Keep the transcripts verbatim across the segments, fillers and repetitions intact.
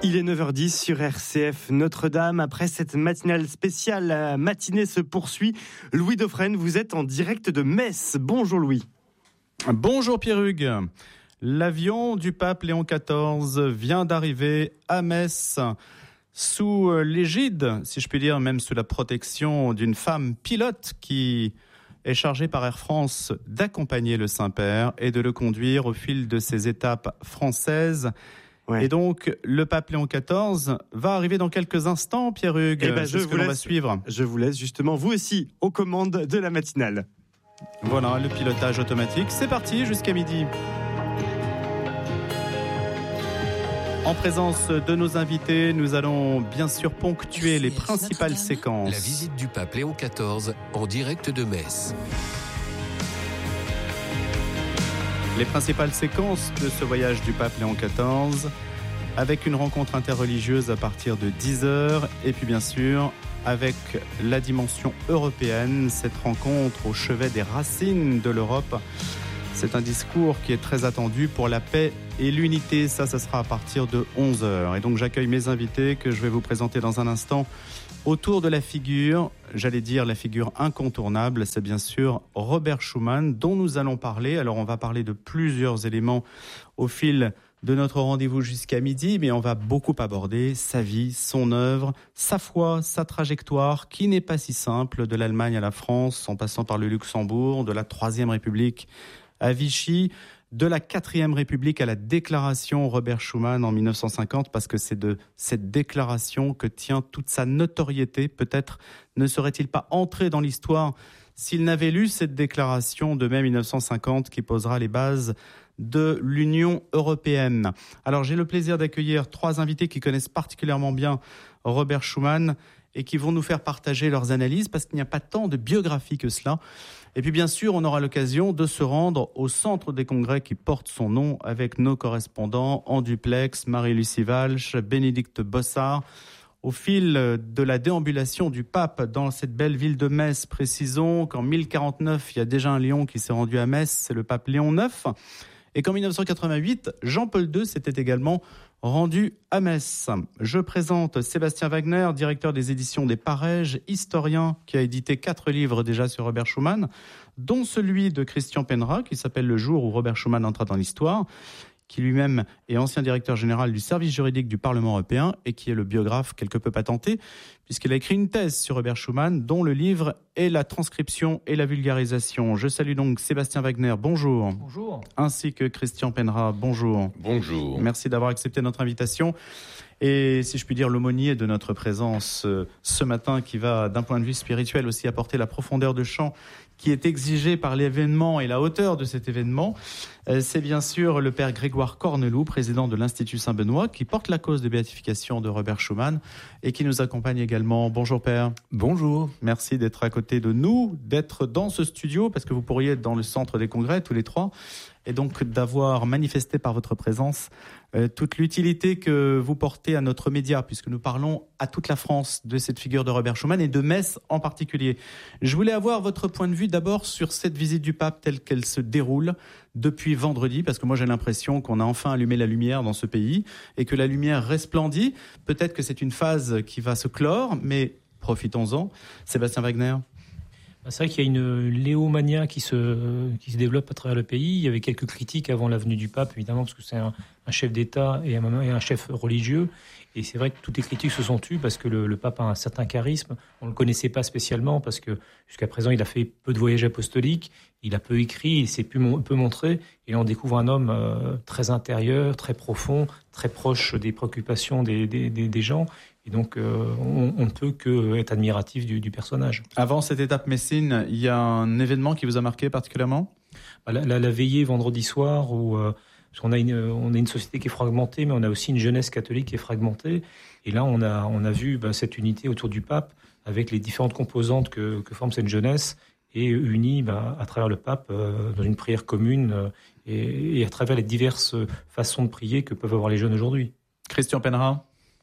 Il est neuf heures dix sur R C F Notre-Dame. Après cette matinale spéciale, la matinée se poursuit. Louis Dauphren, vous êtes en direct de Metz. Bonjour Louis. Bonjour Pierre-Hugues. L'avion du pape Léon quatorze vient d'arriver à Metz sous l'égide, si je puis dire, même sous la protection d'une femme pilote qui est chargée par Air France d'accompagner le Saint-Père et de le conduire au fil de ses étapes françaises. Ouais. Et donc, le pape Léon quatorze va arriver dans quelques instants, Pierre-Hugues. Eh ben, C'est je ce que vous l'on laisse, va suivre. Je vous laisse justement, vous aussi, aux commandes de la matinale. Voilà, le pilotage automatique. C'est parti jusqu'à midi. En présence de nos invités, nous allons bien sûr ponctuer les principales séquences. La visite du pape Léon quatorze en direct de Metz. Les principales séquences de ce voyage du pape Léon quatorze, avec une rencontre interreligieuse à partir de dix heures, et puis bien sûr avec la dimension européenne, cette rencontre au chevet des racines de l'Europe. C'est un discours qui est très attendu pour la paix et l'unité. Ça, ça sera à partir de onze heures. Et donc j'accueille mes invités que je vais vous présenter dans un instant. Autour de la figure, j'allais dire la figure incontournable, c'est bien sûr Robert Schuman dont nous allons parler. Alors on va parler de plusieurs éléments au fil de notre rendez-vous jusqu'à midi, mais on va beaucoup aborder sa vie, son œuvre, sa foi, sa trajectoire, qui n'est pas si simple, de l'Allemagne à la France, en passant par le Luxembourg, de la Troisième République à Vichy, de la Quatrième République à la déclaration Robert Schuman en dix-neuf cent cinquante, parce que c'est de cette déclaration que tient toute sa notoriété. Peut-être ne serait-il pas entré dans l'histoire s'il n'avait lu cette déclaration de mai dix-neuf cent cinquante qui posera les bases de l'Union européenne. Alors j'ai le plaisir d'accueillir trois invités qui connaissent particulièrement bien Robert Schuman et qui vont nous faire partager leurs analyses, parce qu'il n'y a pas tant de biographie que cela. Et puis bien sûr, on aura l'occasion de se rendre au centre des congrès qui porte son nom avec nos correspondants en duplex, Marie-Lucie Walsh, Bénédicte Bossard. Au fil de la déambulation du pape dans cette belle ville de Metz, précisons qu'en mille quarante-neuf, il y a déjà un lion qui s'est rendu à Metz, c'est le pape Léon neuf. Et qu'en dix-neuf cent quatre-vingt-huit, Jean-Paul deux s'était également rendu à Metz. Je présente Sébastien Wagner, directeur des éditions des Parèges, historien qui a édité quatre livres déjà sur Robert Schuman, dont celui de Christian Penra qui s'appelle Le jour où Robert Schuman entra dans l'histoire, qui lui-même est ancien directeur général du service juridique du Parlement européen et qui est le biographe quelque peu patenté, puisqu'il a écrit une thèse sur Robert Schuman, dont le livre est la transcription et la vulgarisation. Je salue donc Sébastien Wagner, bonjour. Bonjour. Ainsi que Christian Penra, bonjour. Bonjour. Merci d'avoir accepté notre invitation. Et si je puis dire, l'aumônier de notre présence euh, ce matin, qui va d'un point de vue spirituel aussi apporter la profondeur de champ qui est exigée par l'événement et la hauteur de cet événement, euh, c'est bien sûr le père Grégoire Corneloup, président de l'Institut Saint-Benoît, qui porte la cause de béatification de Robert Schuman et qui nous accompagne également. Bonjour père. Bonjour. Merci d'être à côté de nous, d'être dans ce studio, parce que vous pourriez être dans le centre des congrès tous les trois, et donc d'avoir manifesté par votre présence euh, toute l'utilité que vous portez à notre média, puisque nous parlons à toute la France de cette figure de Robert Schuman et de Metz en particulier. Je voulais avoir votre point de vue d'abord sur cette visite du pape telle qu'elle se déroule depuis vendredi, parce que moi j'ai l'impression qu'on a enfin allumé la lumière dans ce pays et que la lumière resplendit. Peut-être que c'est une phase qui va se clore, mais profitons-en. Sébastien Wagner. C'est vrai qu'il y a une léomania qui se, qui se développe à travers le pays. Il y avait quelques critiques avant la venue du pape, évidemment, parce que c'est un, un chef d'État et un, et un chef religieux. Et c'est vrai que toutes les critiques se sont tues parce que le, le pape a un certain charisme. On ne le connaissait pas spécialement parce que jusqu'à présent, il a fait peu de voyages apostoliques. Il a peu écrit, il s'est peu, peu montré. Et là, on découvre un homme euh, très intérieur, très profond, très proche des préoccupations des, des, des, des gens. Et donc, euh, on, on ne peut que être admiratif du, du personnage. Avant cette étape messine, il y a un événement qui vous a marqué particulièrement ? Bah, la, la, la veillée vendredi soir, où euh, parce qu'on a une, on a une société qui est fragmentée, mais on a aussi une jeunesse catholique qui est fragmentée. Et là, on a, on a vu bah, cette unité autour du pape, avec les différentes composantes que, que forme cette jeunesse, et unie bah, à travers le pape euh, dans une prière commune, euh, et, et à travers les diverses façons de prier que peuvent avoir les jeunes aujourd'hui. Christian Penra,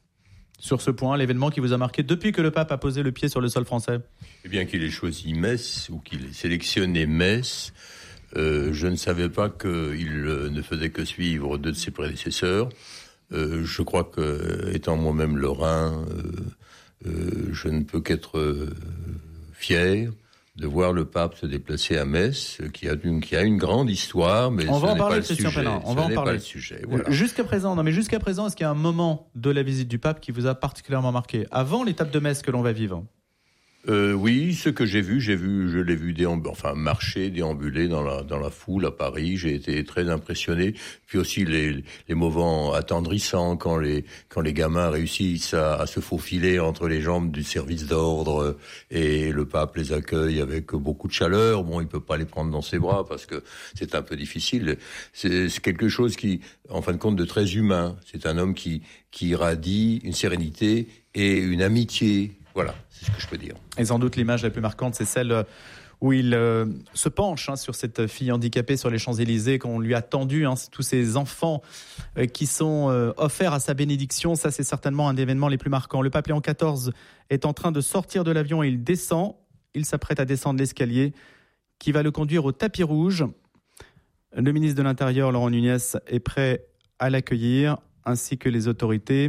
sur ce point, l'événement qui vous a marqué depuis que le pape a posé le pied sur le sol français? Eh bien, qu'il ait choisi Metz, ou qu'il ait sélectionné Metz, euh, je ne savais pas qu'il euh, ne faisait que suivre deux de ses prédécesseurs, Euh, je crois que, étant moi-même lorrain, euh, euh, je ne peux qu'être euh, fier de voir le pape se déplacer à Metz, qui a une, qui a une grande histoire, mais on ce va en n'est parler, pas le Christian sujet. Pennin, on ce va en n'est parler. pas le sujet. Voilà. Jusqu'à présent, non mais jusqu'à présent, est-ce qu'il y a un moment de la visite du pape qui vous a particulièrement marqué avant l'étape de Metz que l'on va vivre? Euh, oui, ce que j'ai vu, j'ai vu, je l'ai vu déamb... enfin marcher, déambuler dans la dans la foule à Paris. J'ai été très impressionné. Puis aussi les les moments attendrissants quand les quand les gamins réussissent à, à se faufiler entre les jambes du service d'ordre et le pape les accueille avec beaucoup de chaleur. Bon, il peut pas les prendre dans ses bras parce que c'est un peu difficile. C'est, c'est quelque chose qui, en fin de compte, de très humain. C'est un homme qui qui irradie une sérénité et une amitié. Voilà, c'est ce que je peux dire. Et sans doute l'image la plus marquante, c'est celle où il euh, se penche hein, sur cette fille handicapée sur les Champs-Élysées, qu'on lui a tendu, hein, tous ces enfants euh, qui sont euh, offerts à sa bénédiction. Ça, c'est certainement un des événements les plus marquants. Le pape Léon quatorze est en train de sortir de l'avion et il descend. Il s'apprête à descendre l'escalier qui va le conduire au tapis rouge. Le ministre de l'Intérieur, Laurent Nunez, est prêt à l'accueillir, ainsi que les autorités.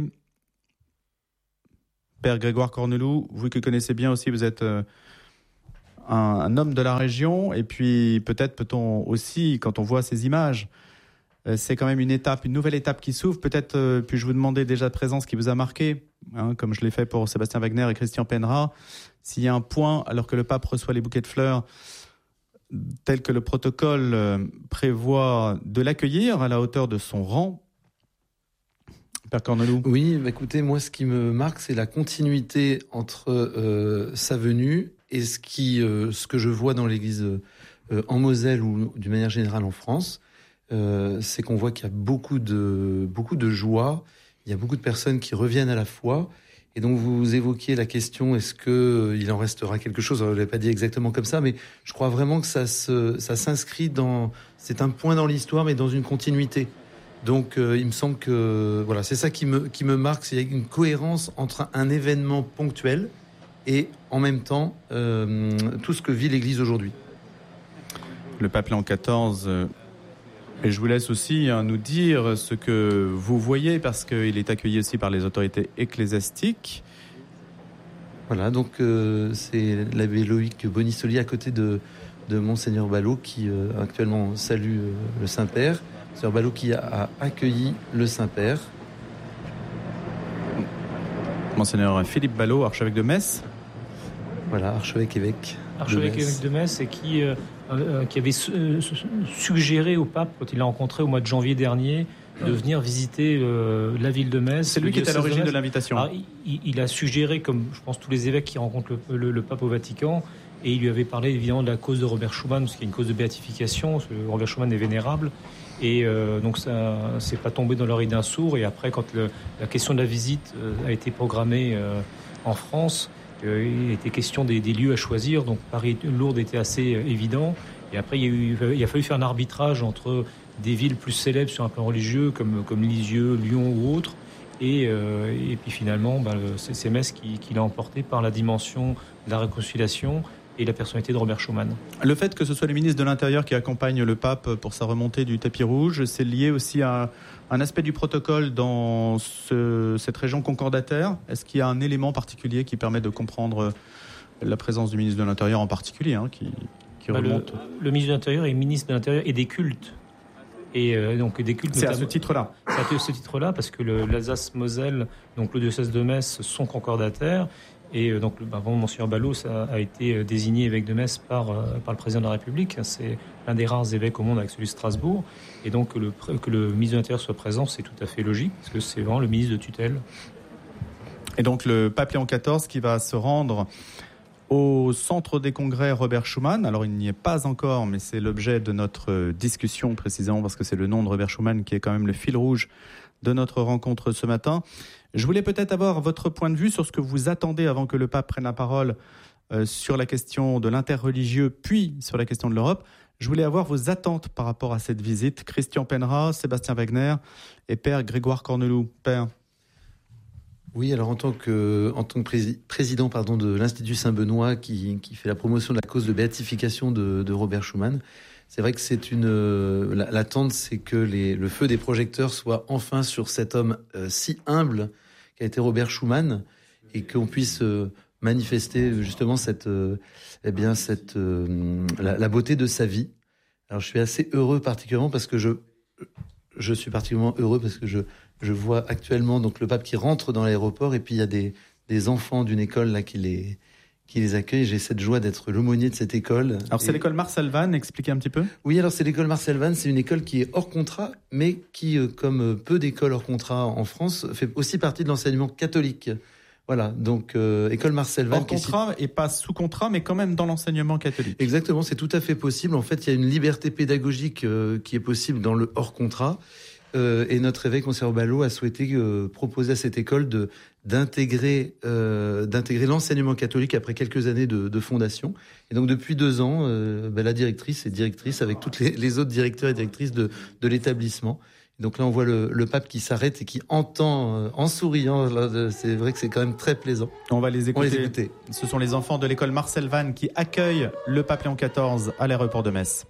Père Grégoire Corneloup, vous qui connaissez bien aussi, vous êtes un, un homme de la région, et puis peut-être peut-on aussi, quand on voit ces images, c'est quand même une étape, une nouvelle étape qui s'ouvre. Peut-être euh, puis-je vous demander déjà de présent ce qui vous a marqué, hein, comme je l'ai fait pour Sébastien Wagner et Christian Penra, s'il y a un point, alors que le pape reçoit les bouquets de fleurs, tel que le protocole euh, prévoit de l'accueillir à la hauteur de son rang. Père Corneloup. Oui, bah écoutez, moi ce qui me marque, c'est la continuité entre euh, sa venue et ce, qui, euh, ce que je vois dans l'église euh, en Moselle ou d'une manière générale en France. Euh, c'est qu'on voit qu'il y a beaucoup de, beaucoup de joie, il y a beaucoup de personnes qui reviennent à la foi. Et donc vous évoquiez la question, est-ce qu'il euh, en restera quelque chose? Je ne l'ai pas dit exactement comme ça, mais je crois vraiment que ça, se, ça s'inscrit dans... C'est un point dans l'histoire, mais dans une continuité. Donc, euh, il me semble que voilà, c'est ça qui me, qui me marque, c'est une cohérence entre un événement ponctuel et en même temps euh, tout ce que vit l'Église aujourd'hui. Le pape Léon quatorze, euh, et je vous laisse aussi hein, nous dire ce que vous voyez, parce qu'il est accueilli aussi par les autorités ecclésiastiques. Voilà, donc euh, c'est l'abbé Loïc Bonissoli à côté de, de Monseigneur Ballot qui euh, actuellement salue euh, le Saint-Père. Sœur Ballot qui a accueilli le Saint-Père. Monseigneur Philippe Ballot, archevêque de Metz. Voilà, archevêque-évêque. Archevêque-évêque de Metz, et qui, euh, euh, qui avait su- euh, suggéré au pape, quand il l'a rencontré au mois de janvier dernier, de venir visiter euh, la ville de Metz. C'est lui qui est à l'origine de, de l'invitation. Alors, il, il a suggéré, comme je pense tous les évêques qui rencontrent le, le, le pape au Vatican, et il lui avait parlé évidemment de la cause de Robert Schuman, parce qu'il y a une cause de béatification, parce que Robert Schuman est vénérable. Et euh, donc ça c'est pas tombé dans l'oreille d'un sourd. Et après, quand le, la question de la visite euh, a été programmée euh, en France, euh, il était question des, des lieux à choisir. Donc Paris-Lourdes était assez euh, évident. Et après, il, y a eu, il a fallu faire un arbitrage entre des villes plus célèbres sur un plan religieux, comme, comme Lisieux, Lyon ou autres. Et, euh, et puis finalement, bah, c'est, c'est Metz qui, qui l'a emporté par la dimension de la réconciliation et la personnalité de Robert Schuman. Le fait que ce soit le ministre de l'Intérieur qui accompagne le pape pour sa remontée du tapis rouge, c'est lié aussi à un aspect du protocole dans ce, cette région concordataire. Est-ce qu'il y a un élément particulier qui permet de comprendre la présence du ministre de l'Intérieur en particulier, hein, qui, qui bah remonte le, le ministre de l'Intérieur est ministre de l'Intérieur et des cultes. Et euh, donc des cultes. C'est à ce titre-là. C'est à ce titre-là parce que le, l'Alsace-Moselle, donc le diocèse de Metz, sont concordataires. Et euh, donc, bah, bon, Monseigneur Ballot ça a été désigné évêque de Metz par, euh, par le président de la République. C'est l'un des rares évêques au monde avec celui de Strasbourg. Et donc, que le, que le ministre de l'Intérieur soit présent, c'est tout à fait logique, parce que c'est vraiment le ministre de tutelle. Et donc, le pape Léon quatorze qui va se rendre au centre des congrès Robert Schuman. Alors, il n'y est pas encore, mais c'est l'objet de notre discussion, précisément, parce que c'est le nom de Robert Schuman qui est quand même le fil rouge de notre rencontre ce matin. Je voulais peut-être avoir votre point de vue sur ce que vous attendez avant que le pape prenne la parole euh, sur la question de l'interreligieux, puis sur la question de l'Europe. Je voulais avoir vos attentes par rapport à cette visite. Christian Penra, Sébastien Wagner et Père Grégoire Corneloup. Père. Oui, alors en tant que, en tant que prési- président pardon, de l'Institut Saint-Benoît qui, qui fait la promotion de la cause de béatification de, de Robert Schuman, c'est vrai que c'est une euh, l'attente, c'est que les, le feu des projecteurs soit enfin sur cet homme euh, si humble qu'a été Robert Schuman, et qu'on puisse euh, manifester justement cette, euh, eh bien cette euh, la, la beauté de sa vie. Alors je suis assez heureux particulièrement parce que je je suis particulièrement heureux parce que je je vois actuellement donc le pape qui rentre dans l'aéroport, et puis il y a des des enfants d'une école là qui les qui les accueille. J'ai cette joie d'être l'aumônier de cette école. Alors c'est et... l'école Marcel Vann, expliquez un petit peu. Oui, alors c'est l'école Marcel Vann, c'est une école qui est hors contrat, mais qui, comme peu d'écoles hors contrat en France, fait aussi partie de l'enseignement catholique. Voilà, donc euh, école Marcel Vann. Hors contrat est... et pas sous contrat, mais quand même dans l'enseignement catholique. Exactement, c'est tout à fait possible. En fait, il y a une liberté pédagogique euh, qui est possible dans le hors contrat. Euh, et notre évêque, Monseigneur Ballot, a souhaité euh, proposer à cette école de d'intégrer euh, d'intégrer l'enseignement catholique après quelques années de, de fondation. Et donc depuis deux ans, euh, ben, la directrice est directrice avec toutes les, les autres directeurs et directrices de, de l'établissement. Et donc là, on voit le, le pape qui s'arrête et qui entend euh, en souriant. Là, c'est vrai que c'est quand même très plaisant. On va les écouter. On les écouter. Ce sont les enfants de l'école Marcel Vann qui accueillent le pape Léon quatorze à l'aéroport de Metz.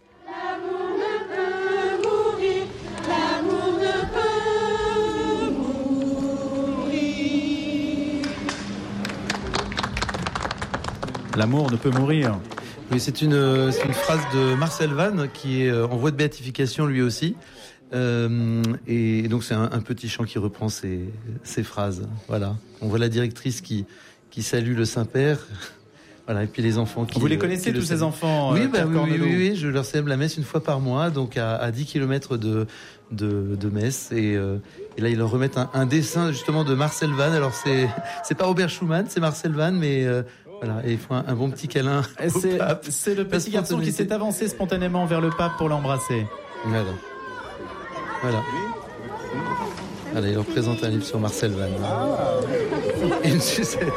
L'amour ne peut mourir. Oui, c'est une, c'est une phrase de Marcel Vann qui est en voie de béatification lui aussi. Euh, et donc c'est un, un petit chant qui reprend ces, ces phrases. Voilà. On voit la directrice qui, qui salue le Saint-Père. Voilà. Et puis les enfants qui. Vous les connaissez tous ces enfants? Oui, euh, bah, oui, oui, oui, oui. Je leur célèbre la messe une fois par mois, donc à, à dix kilomètres de, de, de Metz. Et, euh, et là, ils leur remettent un, un dessin justement de Marcel Vann. Alors c'est, c'est pas Robert Schuman, c'est Marcel Vann, mais. Euh, Voilà, et il faut un, un bon petit câlin au c'est, pape. C'est le petit garçon qui s'est avancé spontanément vers le pape pour l'embrasser. Voilà. Voilà. Voilà, il leur présente un livre sur Marcel Vann. Ah. Et une sucette.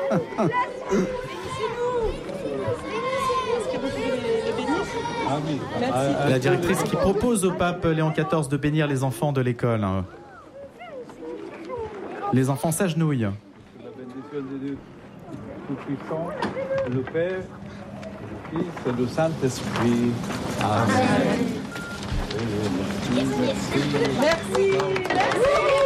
La directrice qui propose au pape Léon quatorze de bénir les enfants de l'école. Les enfants s'agenouillent. Tout-Puissant, le Père, le Fils et le Saint-Esprit. Amen. Merci. Merci.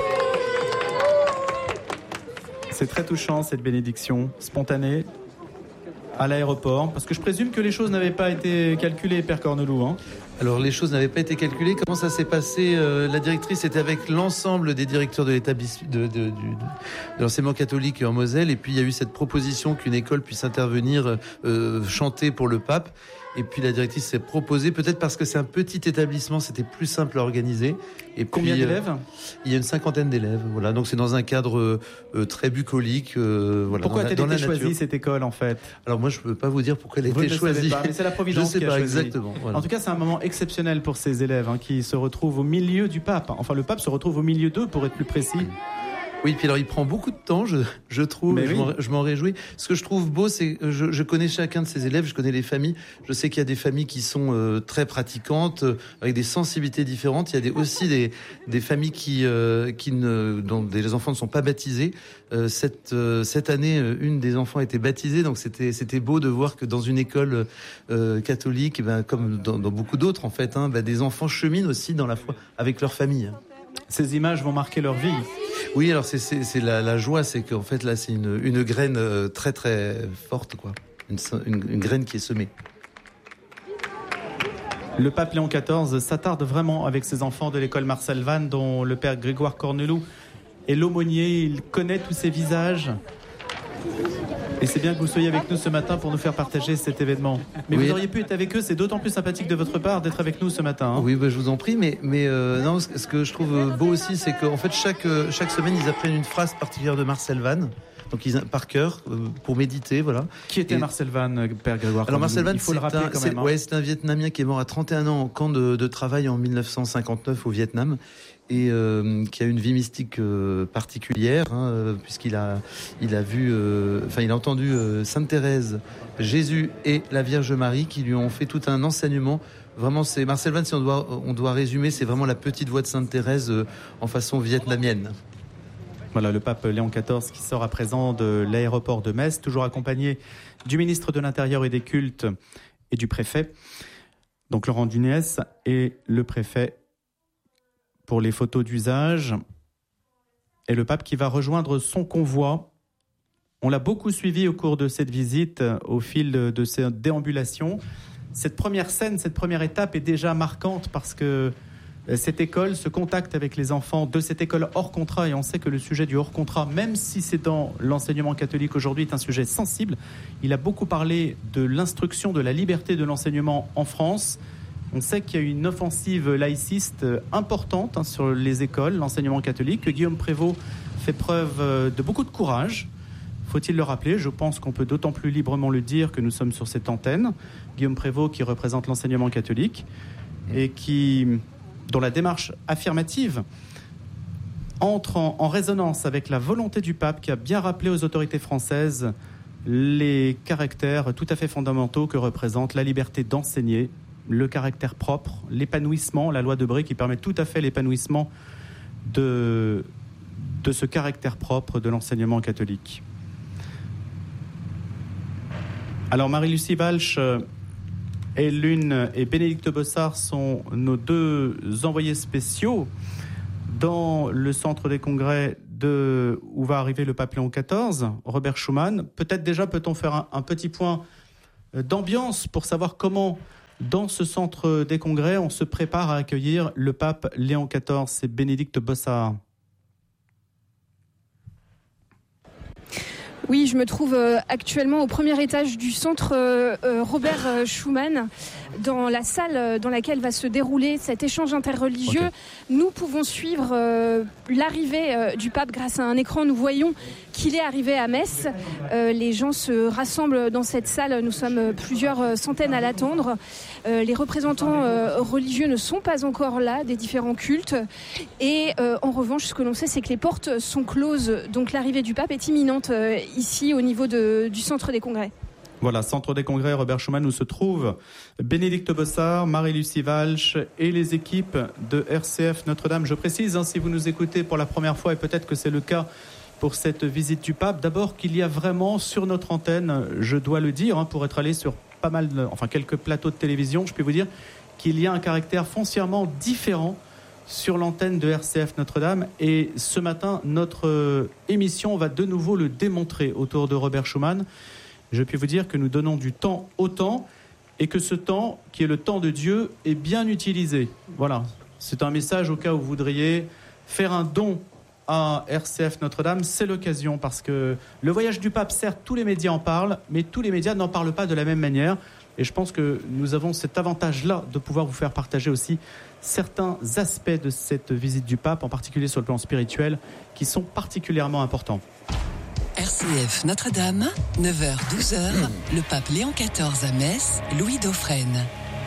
C'est très touchant cette bénédiction spontanée à l'aéroport, parce que je présume que les choses n'avaient pas été calculées, Père Corneloup. Hein. Alors les choses n'avaient pas été calculées. Comment ça s'est passé? euh, La directrice était avec l'ensemble des directeurs de l'établissement de, de, de, de l'enseignement catholique en Moselle, et puis il y a eu cette proposition qu'une école puisse intervenir euh, chanter pour le pape. Et puis la directrice s'est proposée, peut-être parce que c'est un petit établissement, c'était plus simple à organiser. Et combien puis, d'élèves? euh, Il y a une cinquantaine d'élèves. Voilà, donc c'est dans un cadre euh, très bucolique. Euh, voilà, pourquoi a-t-elle été choisie cette école en fait? Alors moi je peux pas vous dire pourquoi elle a vous été choisie. Pas, mais c'est la Providence je sais qui pas a choisi. exactement. Voilà. En tout cas, c'est un moment exceptionnel pour ces élèves hein, qui se retrouvent au milieu du pape. Enfin, le pape se retrouve au milieu d'eux, pour être plus précis. Oui, puis alors il prend beaucoup de temps, je, je trouve, Mais je, oui. m'en, je m'en réjouis. Ce que je trouve beau, c'est que je, je connais chacun de ces élèves, je connais les familles. Je sais qu'il y a des familles qui sont euh, très pratiquantes, euh, avec des sensibilités différentes. Il y a des, aussi des, des familles qui, euh, qui ne, dont les enfants ne sont pas baptisés. Euh, cette, euh, cette année, une des enfants a été baptisée, donc c'était, c'était beau de voir que dans une école euh, catholique, eh ben, comme dans, dans beaucoup d'autres en fait, hein, ben, des enfants cheminent aussi dans la foi avec leur famille. Ces images vont marquer leur vie. Oui, alors c'est, c'est, c'est la, la joie, c'est qu'en fait là c'est une, une graine euh, très très forte, quoi, une, une, une graine qui est semée. Le pape Léon quatorze s'attarde vraiment avec ses enfants de l'école Marcel Vann, dont le père Grégoire Corneloup est l'aumônier. Il connaît tous ces visages. Et c'est bien que vous soyez avec nous ce matin pour nous faire partager cet événement. Mais oui. Vous auriez pu être avec eux, c'est d'autant plus sympathique de votre part d'être avec nous ce matin. Hein. Oui, bah, je vous en prie, mais, mais euh, non, ce que je trouve beau aussi, c'est qu'en fait, chaque, chaque semaine, ils apprennent une phrase particulière de Marcel Vann. Donc ils par cœur euh, pour méditer, voilà. Qui était et... Marcel Vann, père Grégoire? Alors Marcel Vann, il faut le rappeler un, quand c'est, même. Hein. Ouais, c'est un Vietnamien qui est mort à trente et un ans en camp de, de travail en mille neuf cent cinquante-neuf au Vietnam, et euh, qui a une vie mystique euh, particulière, hein, puisqu'il a, il a vu, enfin euh, il a entendu euh, Sainte Thérèse, Jésus et la Vierge Marie qui lui ont fait tout un enseignement. Vraiment, c'est Marcel Vann, si on doit, on doit résumer, c'est vraiment la petite voix de Sainte Thérèse euh, en façon vietnamienne. Voilà, le pape Léon quatorze qui sort à présent de l'aéroport de Metz, toujours accompagné du ministre de l'Intérieur et des Cultes et du préfet. Donc Laurent Duniès est le préfet pour les photos d'usage et le pape qui va rejoindre son convoi. On l'a beaucoup suivi au cours de cette visite, au fil de, de ces déambulations. Cette première scène, cette première étape est déjà marquante parce que cette école, ce contact avec les enfants de cette école hors contrat, et on sait que le sujet du hors contrat, même si c'est dans l'enseignement catholique aujourd'hui, est un sujet sensible. Il a beaucoup parlé de l'instruction, de la liberté de l'enseignement en France. On sait qu'il y a une offensive laïciste importante hein, sur les écoles, l'enseignement catholique, que Guillaume Prévost fait preuve de beaucoup de courage. Faut-il le rappeler ? Je pense qu'on peut d'autant plus librement le dire que nous sommes sur cette antenne. Guillaume Prévost qui représente l'enseignement catholique et qui, dont la démarche affirmative entre en, en résonance avec la volonté du pape qui a bien rappelé aux autorités françaises les caractères tout à fait fondamentaux que représente la liberté d'enseigner, le caractère propre, l'épanouissement, la loi de Bré qui permet tout à fait l'épanouissement de, de ce caractère propre de l'enseignement catholique. Alors Marie-Lucie Walsh et Lune et Bénédicte Bossard sont nos deux envoyés spéciaux dans le centre des congrès de, où va arriver le pape Léon quatorze, Robert Schuman. Peut-être déjà peut-on faire un, un petit point d'ambiance pour savoir comment, dans ce centre des congrès, on se prépare à accueillir le pape Léon quatorze. C'est Bénédicte Bossard. Oui, je me trouve actuellement au premier étage du centre Robert Schuman, dans la salle dans laquelle va se dérouler cet échange interreligieux. Okay. Nous pouvons suivre euh, l'arrivée euh, du pape grâce à un écran. Nous voyons qu'il est arrivé à Metz. Euh, les gens se rassemblent dans cette salle. Nous sommes plusieurs centaines à l'attendre. Euh, les représentants euh, religieux ne sont pas encore là, des différents cultes. Et euh, en revanche, ce que l'on sait, c'est que les portes sont closes. Donc l'arrivée du pape est imminente euh, ici au niveau de, du centre des congrès. Voilà, centre des congrès Robert Schuman, où se trouvent Bénédicte Bossard, Marie-Lucie Walsh et les équipes de R C F Notre-Dame. Je précise, hein, si vous nous écoutez pour la première fois, et peut-être que c'est le cas pour cette visite du pape, d'abord qu'il y a vraiment sur notre antenne, je dois le dire, hein, pour être allé sur pas mal, de, enfin quelques plateaux de télévision, je peux vous dire qu'il y a un caractère foncièrement différent sur l'antenne de R C F Notre-Dame. Et ce matin, notre émission va de nouveau le démontrer autour de Robert Schuman. Je puis vous dire que nous donnons du temps au temps et que ce temps, qui est le temps de Dieu, est bien utilisé. Voilà, c'est un message au cas où vous voudriez faire un don à R C F Notre-Dame. C'est l'occasion parce que le voyage du pape, certes, tous les médias en parlent, mais tous les médias n'en parlent pas de la même manière. Et je pense que nous avons cet avantage-là de pouvoir vous faire partager aussi certains aspects de cette visite du pape, en particulier sur le plan spirituel, qui sont particulièrement importants. R C F Notre-Dame, neuf heures douze heures, le pape Léon quatorze à Metz, Louis Dauphren.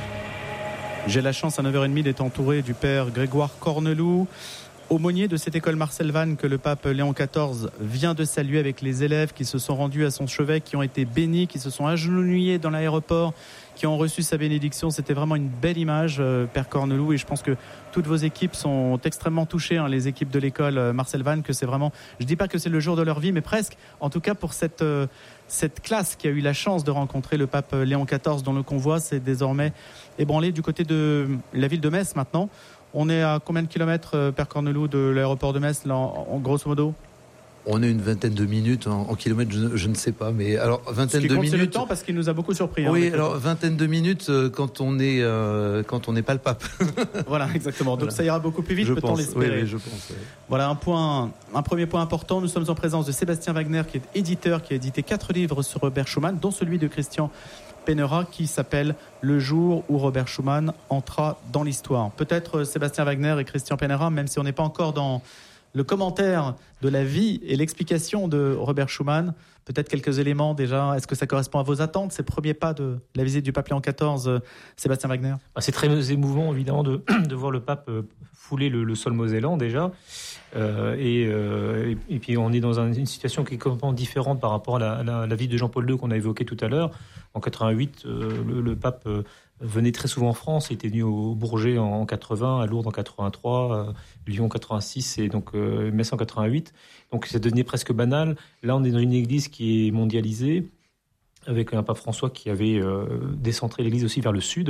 J'ai la chance à neuf heures trente d'être entouré du père Grégoire Corneloup, aumônier de cette école Marcel Vannes que le pape Léon quatorze vient de saluer avec les élèves qui se sont rendus à son chevet, qui ont été bénis, qui se sont agenouillés dans l'aéroport, qui ont reçu sa bénédiction. C'était vraiment une belle image, euh, père Corneloup, et je pense que toutes vos équipes sont extrêmement touchées, hein, les équipes de l'école euh, Marcel Vannes, que c'est vraiment, je dis pas que c'est le jour de leur vie, mais presque, en tout cas pour cette, euh, cette classe qui a eu la chance de rencontrer le pape Léon quatorze, dont le convoi s'est désormais ébranlé du côté de la ville de Metz maintenant. On est à combien de kilomètres, euh, père Corneloup, de l'aéroport de Metz, là, en, en grosso modo ? On est une vingtaine de minutes en, en kilomètres, je, je ne sais pas, mais alors vingtaine de minutes. C'est le temps parce qu'il nous a beaucoup surpris. Oui, hein, alors vingtaine de minutes euh, quand on est euh, quand on n'est pas le pape. Voilà, exactement. Donc voilà. Ça ira beaucoup plus vite, je peut-on pense, l'espérer. Oui, oui, je pense. Oui. Voilà un point, un premier point important. Nous sommes en présence de Sébastien Wagner, qui est éditeur, qui a édité quatre livres sur Robert Schuman, dont celui de Christian Penera, qui s'appelle Le jour où Robert Schuman entra dans l'histoire. Peut-être Sébastien Wagner et Christian Penera, même si on n'est pas encore dans le commentaire de la vie et l'explication de Robert Schuman, peut-être quelques éléments déjà. Est-ce que ça correspond à vos attentes, ces premiers pas de la visite du pape Léon quatorze, Sébastien Wagner ? C'est très émouvant, évidemment, de, de voir le pape fouler le, le sol mosellan, déjà. Euh, et, euh, et, et puis, on est dans un, une situation qui est complètement différente par rapport à la, la, la vie de Jean-Paul deux qu'on a évoquée tout à l'heure. En quatre-vingt-huit, euh, le, le pape euh, venait très souvent en France. Il était venu au Bourget en quatre-vingts, à Lourdes en quatre-vingt-trois, euh, Lyon en quatre-vingt-six et donc euh, Metz en quatre-vingt-huit. Donc ça devenait presque banal. Là, on est dans une église qui est mondialisée, avec un pape François qui avait euh, décentré l'église aussi vers le sud.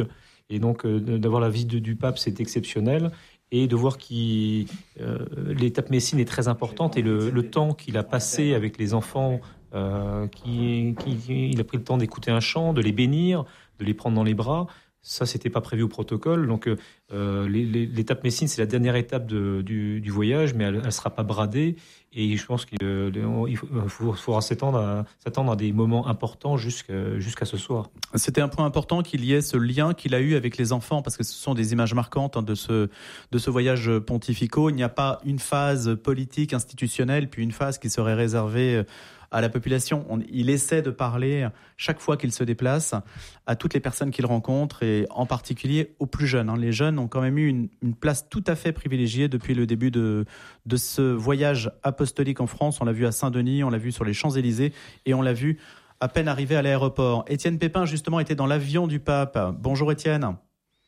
Et donc, euh, d'avoir la visite du pape, c'est exceptionnel. Et de voir que euh, l'étape Messine est très importante et le, le temps qu'il a passé avec les enfants, euh, qui, qui, il a pris le temps d'écouter un chant, de les bénir, de les prendre dans les bras. Ça, c'était pas prévu au protocole. Donc, euh, l'étape Messine, c'est la dernière étape de, du, du voyage, mais elle ne sera pas bradée. Et je pense qu'il euh, faudra s'attendre à, s'attendre à des moments importants jusqu'à, jusqu'à ce soir. C'était un point important qu'il y ait ce lien qu'il a eu avec les enfants, parce que ce sont des images marquantes hein, de, ce, de ce voyage pontificaux. Il n'y a pas une phase politique, institutionnelle, puis une phase qui serait réservée à la population. On, il essaie de parler chaque fois qu'il se déplace à toutes les personnes qu'il rencontre et en particulier aux plus jeunes. Hein. Les jeunes ont quand même eu une, une place tout à fait privilégiée depuis le début de, de ce voyage apostolique en France. On l'a vu à Saint-Denis, on l'a vu sur les Champs-Élysées et on l'a vu à peine arrivé à l'aéroport. Étienne Pépin, justement, était dans l'avion du pape. Bonjour Étienne.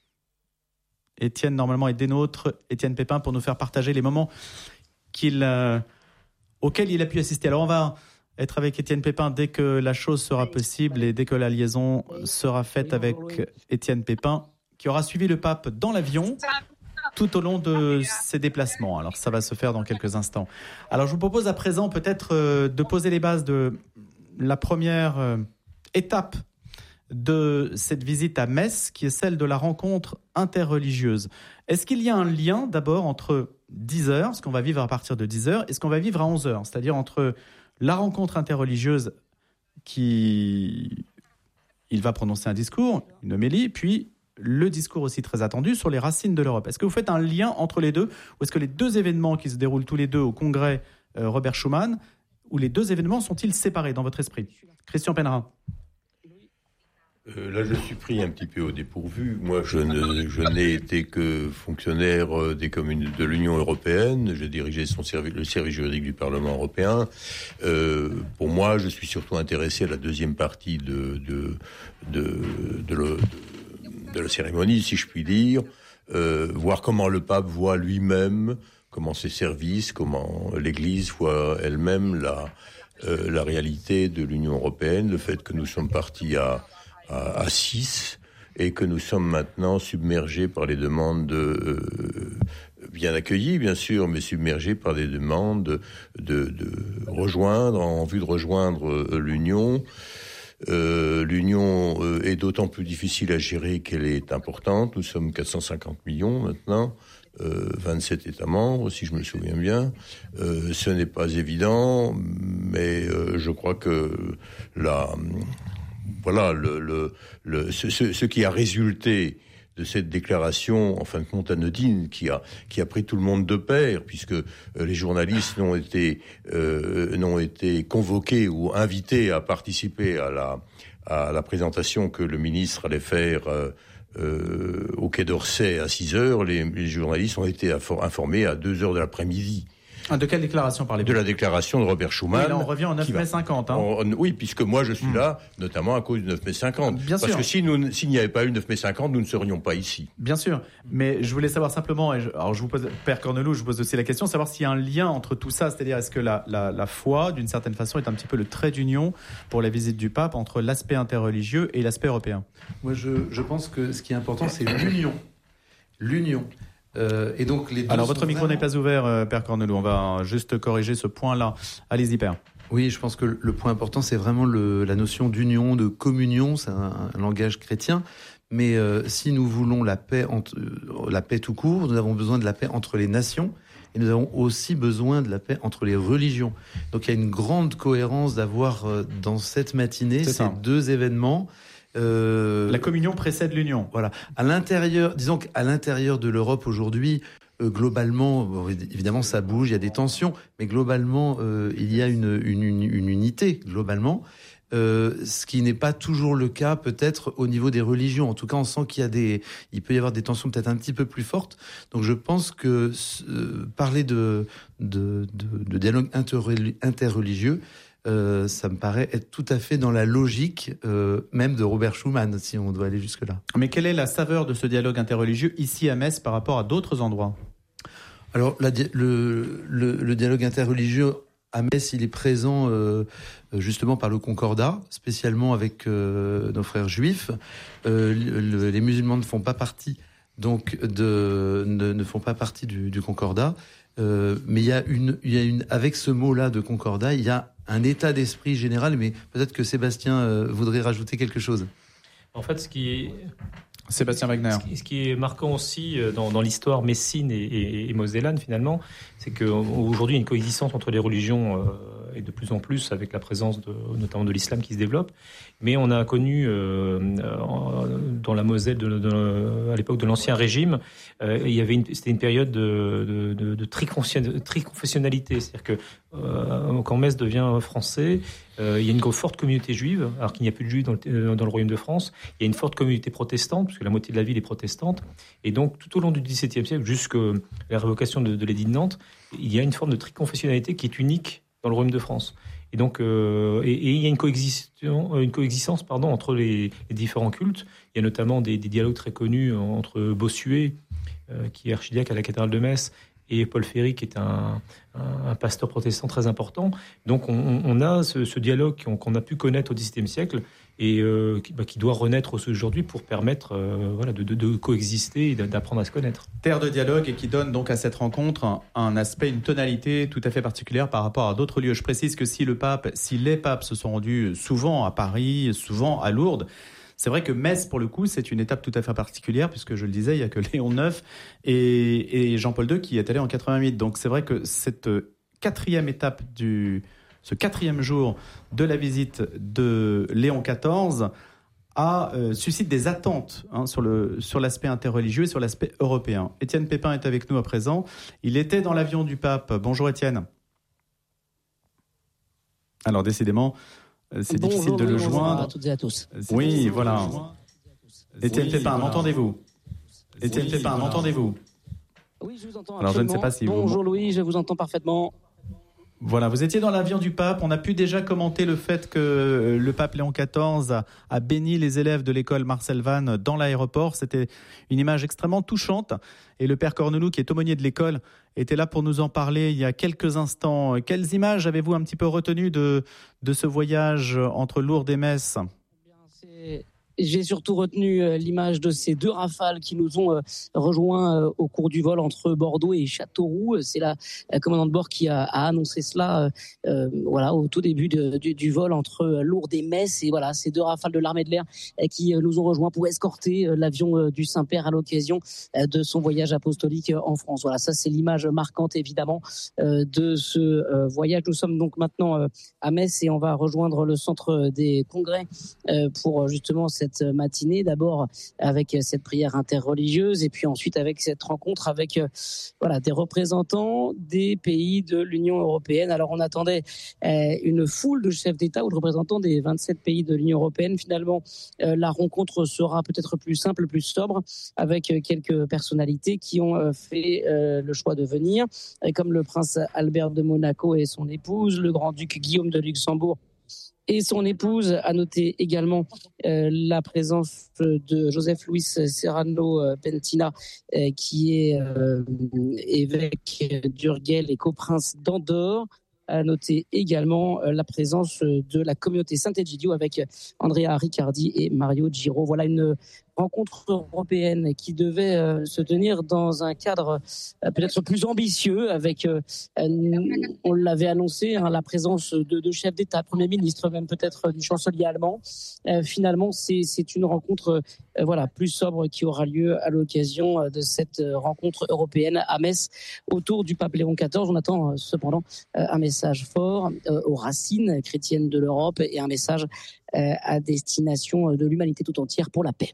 Étienne, normalement, est des nôtres. Étienne Pépin, pour nous faire partager les moments qu'il, euh, auxquels il a pu assister. Alors, on va être avec Étienne Pépin dès que la chose sera possible et dès que la liaison sera faite avec Étienne Pépin, qui aura suivi le pape dans l'avion tout au long de ses déplacements. Alors, ça va se faire dans quelques instants. Alors, je vous propose à présent peut-être euh, de poser les bases de la première euh, étape de cette visite à Metz, qui est celle de la rencontre interreligieuse. Est-ce qu'il y a un lien d'abord entre dix heures, ce qu'on va vivre à partir de dix heures, et ce qu'on va vivre à onze heures, c'est-à-dire entre la rencontre interreligieuse qui... Il va prononcer un discours, une homélie, puis le discours aussi très attendu sur les racines de l'Europe. Est-ce que vous faites un lien entre les deux, ou est-ce que les deux événements qui se déroulent tous les deux au congrès euh, Robert Schuman, ou les deux événements sont-ils séparés dans votre esprit ? Christian Pennerat. Euh, là, je suis pris un petit peu au dépourvu. Moi, je, ne, je n'ai été que fonctionnaire des communes de l'Union européenne. J'ai dirigé son service, le service juridique du Parlement européen. Euh, pour moi, je suis surtout intéressé à la deuxième partie de de de de, le, de, de la cérémonie, si je puis dire, euh, voir comment le pape voit lui-même, comment ses services, comment l'Église voit elle-même la euh, la réalité de l'Union européenne, le fait que nous sommes partis à à six et que nous sommes maintenant submergés par les demandes de, euh, bien accueillis bien sûr, mais submergés par des demandes de, de, de rejoindre, en vue de rejoindre euh, l'Union. Euh, L'Union euh, est d'autant plus difficile à gérer qu'elle est importante. Nous sommes quatre cent cinquante millions maintenant, euh, vingt-sept États membres, si je me souviens bien. Euh, ce n'est pas évident, mais euh, je crois que la... Voilà le, le, le, ce, ce qui a résulté de cette déclaration, en fin de compte anodine, qui a, qui a pris tout le monde de pair, puisque euh, les journalistes n'ont été, euh, n'ont été convoqués ou invités à participer à la, à la présentation que le ministre allait faire euh, euh, au Quai d'Orsay à six heures. Les, les journalistes ont été informés à deux heures de l'après-midi. De quelle déclaration parlez-vous ? De la déclaration de Robert Schuman. Oui, là, on revient en neuf mai cinquante. Hein. On, oui, puisque moi, je suis mmh. là, notamment à cause du neuf mai cinquante. Bien Parce sûr. que si nous, s'il n'y avait pas eu le neuf mai cinquante, nous ne serions pas ici. Bien sûr. Mais je voulais savoir simplement, et je, alors je vous pose, Père Cornelou, je vous pose aussi la question, savoir s'il y a un lien entre tout ça, c'est-à-dire est-ce que la, la, la foi, d'une certaine façon, est un petit peu le trait d'union pour la visite du pape entre l'aspect interreligieux et l'aspect européen ? Moi, je, je pense que ce qui est important, c'est l'union. L'union. Euh, et donc les deux Alors votre micro vraiment... n'est pas ouvert, euh, Père Cornelou. On va juste corriger ce point-là. Allez-y, Père. Oui, je pense que le point important, c'est vraiment le, la notion d'union, de communion. C'est un, un langage chrétien. Mais euh, si nous voulons la paix, entre, euh, la paix tout court, nous avons besoin de la paix entre les nations. Et nous avons aussi besoin de la paix entre les religions. Donc il y a une grande cohérence d'avoir euh, dans cette matinée c'est ces ça. deux événements. Euh, la communion précède l'union. Voilà. À l'intérieur, disons qu'à l'intérieur de l'Europe aujourd'hui, euh, globalement, bon, évidemment, ça bouge, il y a des tensions, mais globalement, euh, il y a une, une, une, une unité, globalement. Euh, ce qui n'est pas toujours le cas, peut-être, au niveau des religions. En tout cas, on sent qu'il y a des, il peut y avoir des tensions peut-être un petit peu plus fortes. Donc, je pense que euh, parler de, de, de, de dialogue interreligieux, Euh, ça me paraît être tout à fait dans la logique euh, même de Robert Schuman, si on doit aller jusque-là. Mais quelle est la saveur de ce dialogue interreligieux ici à Metz par rapport à d'autres endroits ? Alors, la, le, le, le dialogue interreligieux à Metz, il est présent euh, justement par le Concordat, spécialement avec euh, nos frères juifs. Euh, le, les musulmans ne font pas partie, donc de, ne, ne font pas partie du, du Concordat. Euh, mais il y a une, il y a une, avec ce mot-là de Concordat, il y a un état d'esprit général. Mais peut-être que Sébastien euh, voudrait rajouter quelque chose. En fait, ce qui est Sébastien Wagner. Ce qui, ce qui est marquant aussi dans, dans l'histoire messine et, et, et mosellane, finalement, c'est qu'aujourd'hui, il y a une coexistence entre les religions, euh, et de plus en plus avec la présence de, notamment de l'islam qui se développe. Mais on a connu, euh, dans la Moselle, de, de, à l'époque de l'Ancien Régime, euh, il y avait une, c'était une période de, de, de, de triconfessionnalité. C'est-à-dire que euh, quand Metz devient français, euh, il y a une forte communauté juive, alors qu'il n'y a plus de juifs dans le, dans le Royaume de France. Il y a une forte communauté protestante, puisque la moitié de la ville est protestante. Et donc, tout au long du XVIIe siècle, jusqu'à la révocation de, de l'édit de Nantes, il y a une forme de triconfessionnalité qui est unique dans le Royaume de France. Et donc, euh, et, et il y a une coexistence, une coexistence pardon, entre les, les différents cultes. Il y a notamment des, des dialogues très connus entre Bossuet, euh, qui est archidiacre à la cathédrale de Metz, et Paul Ferry, qui est un, un, un pasteur protestant très important. Donc, on, on a ce, ce dialogue qu'on, qu'on a pu connaître au XVIIe siècle et euh, qui, bah, qui doit renaître aujourd'hui pour permettre euh, voilà, de, de, de coexister et d'apprendre à se connaître. Terre de dialogue et qui donne donc à cette rencontre un, un aspect, une tonalité tout à fait particulière par rapport à d'autres lieux. Je précise que si le pape, si les papes se sont rendus souvent à Paris, souvent à Lourdes, c'est vrai que Metz, pour le coup, c'est une étape tout à fait particulière, puisque je le disais, il n'y a que Léon neuf et, et Jean-Paul deux qui est allé en quatre-vingt-huit. Donc c'est vrai que cette quatrième étape du... ce quatrième jour de la visite de Léon quatorze a, euh, suscite des attentes hein, sur, le, sur l'aspect interreligieux et sur l'aspect européen. Étienne Pépin est avec nous à présent. Il était dans l'avion du pape. Bonjour Étienne. Alors décidément, c'est bonjour, difficile de le bonjour joindre. à toutes et à tous. C'est oui, voilà. Étienne oui, Pépin, voilà. m'entendez-vous Étienne oui, Pépin, voilà. m'entendez-vous Oui, je vous entends. Alors je ne sais pas si bonjour vous... Louis, je vous entends parfaitement. Voilà, vous étiez dans l'avion du pape. On a pu déjà commenter le fait que le pape Léon quatorze a, a béni les élèves de l'école Marcel Vannes dans l'aéroport. C'était une image extrêmement touchante. Et le père Corneloup, qui est aumônier de l'école, était là pour nous en parler il y a quelques instants. Quelles images avez-vous un petit peu retenues de, de ce voyage entre Lourdes et Metz ? C'est... J'ai surtout retenu euh, l'image de ces deux rafales qui nous ont euh, rejoints euh, au cours du vol entre Bordeaux et Châteauroux. C'est la, la commandante de bord qui a, a annoncé cela euh, euh, voilà, au tout début de, du, du vol entre Lourdes et Metz. Et voilà, ces deux rafales de l'armée de l'air euh, qui euh, nous ont rejoints pour escorter euh, l'avion euh, du Saint-Père à l'occasion euh, de son voyage apostolique euh, en France. Voilà, ça c'est l'image marquante évidemment euh, de ce euh, voyage. Nous sommes donc maintenant euh, à Metz et on va rejoindre le centre des congrès euh, pour justement cette cette matinée, d'abord avec cette prière interreligieuse et puis ensuite avec cette rencontre avec voilà, des représentants des pays de l'Union européenne. Alors on attendait euh, une foule de chefs d'État ou de représentants des vingt-sept pays de l'Union européenne. Finalement, euh, la rencontre sera peut-être plus simple, plus sobre, avec quelques personnalités qui ont euh, fait euh, le choix de venir, comme le prince Albert de Monaco et son épouse, le grand-duc Guillaume de Luxembourg et son épouse. À noter également euh, la présence de Joseph Luis Serrano Pentina, euh, qui est euh, évêque d'Urgell et coprince d'Andorre. À noter également euh, la présence de la communauté Saint-Egidio avec Andrea Riccardi et Mario Giro. Voilà une rencontre européenne qui devait euh, se tenir dans un cadre euh, peut-être plus ambitieux avec, euh, on l'avait annoncé, hein, la présence de, de chefs d'État, Premier ministre, même peut-être du chancelier allemand. Euh, finalement, c'est, c'est une rencontre euh, voilà, plus sobre qui aura lieu à l'occasion de cette rencontre européenne à Metz autour du pape Léon quatorze. On attend euh, cependant euh, un message fort euh, aux racines chrétiennes de l'Europe et un message euh, à destination de l'humanité tout entière pour la paix.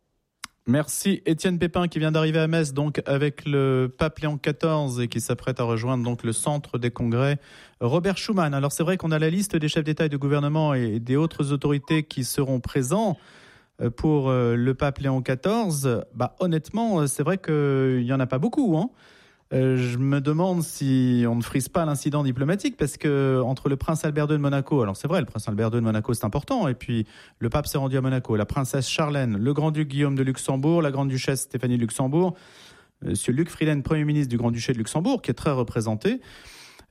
Merci Étienne Pépin qui vient d'arriver à Metz donc avec le pape Léon quatorze et qui s'apprête à rejoindre donc le centre des congrès Robert Schuman. Alors c'est vrai qu'on a la liste des chefs d'État et de gouvernement et des autres autorités qui seront présents pour le pape Léon quatorze. Bah honnêtement, c'est vrai qu'il n'y en a pas beaucoup, hein. Euh, je me demande si on ne frise pas l'incident diplomatique parce que entre le prince Albert deux de Monaco, alors c'est vrai, le prince Albert deux de Monaco c'est important, et puis le pape s'est rendu à Monaco, la princesse Charlène, le grand-duc Guillaume de Luxembourg, la grande-duchesse Stéphanie de Luxembourg, monsieur Luc Frieden, premier ministre du Grand-Duché de Luxembourg, qui est très représenté.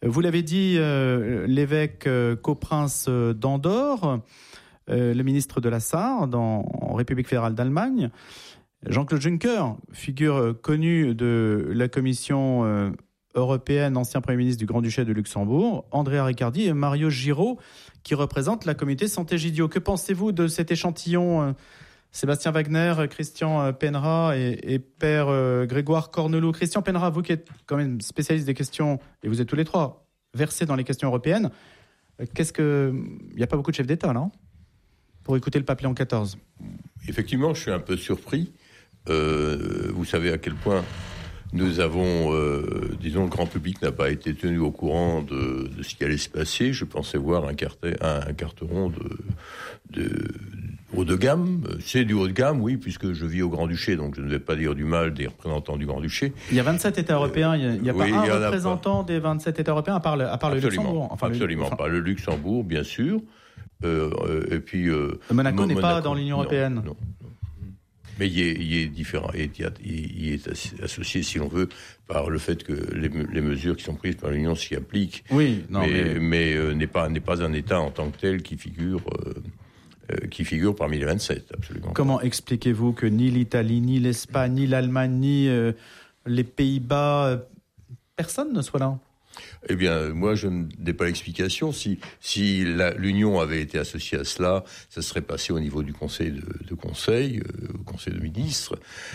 Vous l'avez dit, euh, l'évêque euh, Coprince d'Andorre, euh, le ministre de la Sarre dans, en République fédérale d'Allemagne, Jean-Claude Juncker, figure connue de la Commission euh, européenne, ancien Premier ministre du Grand-Duché de Luxembourg, Andrea Riccardi et Mario Giraud, qui représentent la communauté Santé Gidio. Que pensez-vous de cet échantillon euh, Sébastien Wagner, Christian Penra et, et Père euh, Grégoire Cornelot. Christian Penra, vous qui êtes quand même spécialiste des questions, et vous êtes tous les trois versés dans les questions européennes, qu'est-ce que... Il n'y a pas beaucoup de chefs d'État, non ? Pour écouter le pape Léon quatorze. Effectivement, je suis un peu surpris. Euh, vous savez à quel point nous avons, euh, disons, le grand public n'a pas été tenu au courant de, de ce qui allait se passer. Je pensais voir un, carter, un, un carteron de, de haut de gamme. C'est du haut de gamme, oui, puisque je vis au Grand-Duché, donc je ne vais pas dire du mal des représentants du Grand-Duché. Il y a vingt-sept États européens, il n'y a, a oui, pas un représentant pas. des vingt-sept États européens, à part le, à part le Luxembourg. Enfin, absolument, le, enfin... pas le Luxembourg, bien sûr. Euh, euh, et puis, euh, Monaco Mo- n'est Monaco, pas dans l'Union européenne. Non, non. Mais il est, il est différent, il est, il est associé, si l'on veut, par le fait que les, les mesures qui sont prises par l'Union s'y appliquent. Oui, non, mais, mais... mais euh, n'est pas n'est pas un État en tant que tel qui figure euh, euh, qui figure parmi les vingt-sept, absolument. Comment expliquez-vous que ni l'Italie, ni l'Espagne, ni l'Allemagne, ni euh, les Pays-Bas, euh, personne ne soit là? Eh bien, moi, je n'ai pas l'explication. Si, si la, l'Union avait été associée à cela, ça serait passé au niveau du Conseil de, de Conseil, euh, au Conseil de ministres.